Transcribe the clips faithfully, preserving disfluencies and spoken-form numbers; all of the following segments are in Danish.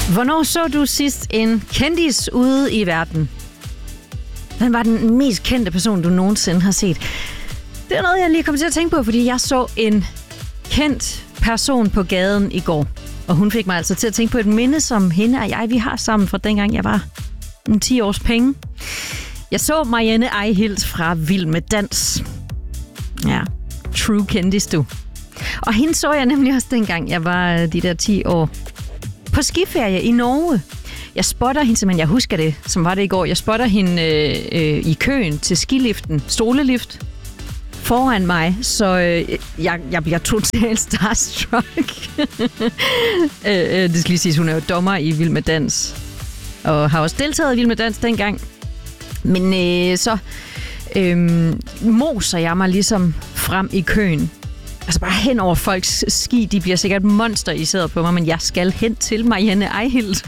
Hvornår så du sidst en kendis ude i verden? Hvem var den mest kendte person, du nogensinde har set? Det er noget, jeg lige kom til at tænke på, fordi jeg så en kendt person på gaden i går. Og hun fik mig altså til at tænke på et minde, som hende og jeg, vi har sammen fra dengang, jeg var en ti års penge. Jeg så Marianne Eihilt fra Vild med Dans. Ja, true kendis du. Og hende så jeg nemlig også dengang, jeg var de der ti år. På skiferie i Norge. Jeg spotter hende simpelthen, jeg husker det, som var det i går. Jeg spotter hende øh, øh, i køen til skiliften, stolelift, foran mig, så øh, jeg, jeg bliver totalt starstruck. øh, øh, det skal lige siges, hun er jo dommer i Vild med Dans, og har også deltaget i Vild med Dans dengang. Men øh, så øh, moser jeg mig ligesom frem i køen. Altså bare hen over folks ski, de bliver sikkert monsteriseret på mig, men jeg skal hen til Marianne Eihilt.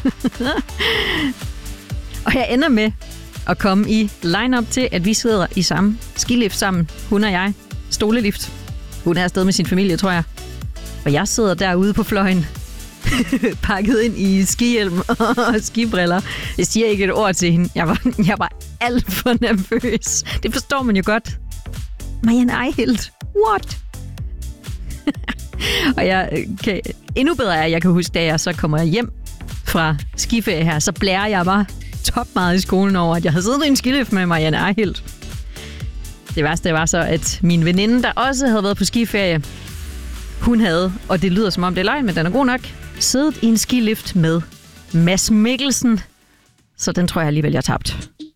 Og jeg ender med at komme i line-up til, at vi sidder i samme skilift sammen. Hun og jeg. Stolelift. Hun er afsted med sin familie, tror jeg. Og jeg sidder derude på fløjen. Pakket ind i skihjelm og skibriller. Jeg siger ikke et ord til hende. Jeg var, jeg var alt for nervøs. Det forstår man jo godt. Marianne Eihilt. What? Og jeg kan, endnu bedre er, at jeg kan huske, da jeg så kommer hjem fra skiferie her, så blærer jeg mig top meget i skolen over, at jeg havde siddet i en skilift med Marianne Eihilt. Det værste var så, at min veninde, der også havde været på skiferie, hun havde, og det lyder som om det er løgn, men den er god nok, siddet i en skilift med Mads Mikkelsen. Så den tror jeg alligevel, jeg tabt.